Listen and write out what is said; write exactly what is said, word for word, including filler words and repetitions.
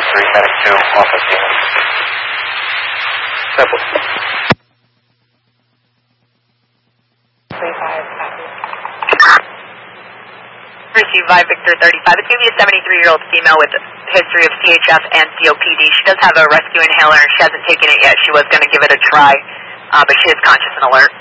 three, medic two, office unit. Simple. three five, copy. Receive by Victor thirty-five. It's going to be a seventy-three-year-old female with a history of C H F and C O P D. She does have a rescue inhaler, and she hasn't taken it yet. She was going to give it a try, uh, but she is conscious and alert.